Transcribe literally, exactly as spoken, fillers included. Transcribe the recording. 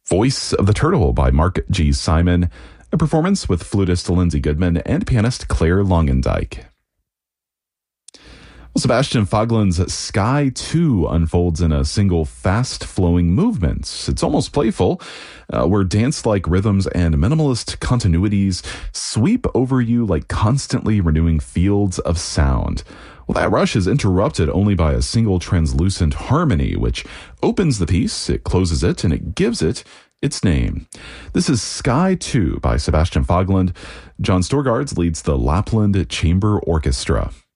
Voice of the Turtle by Mark G. Simon, a performance with flutist Lindsay Goodman and pianist Claire Longendijk. Well, Sebastian Fagland's Sky two unfolds in a single fast-flowing movement. It's almost playful, uh, where dance-like rhythms and minimalist continuities sweep over you like constantly renewing fields of sound. Well, that rush is interrupted only by a single translucent harmony, which opens the piece, it closes it, and it gives it its name. This is Sky two by Sebastian Fagland. John Storgards leads the Lapland Chamber Orchestra.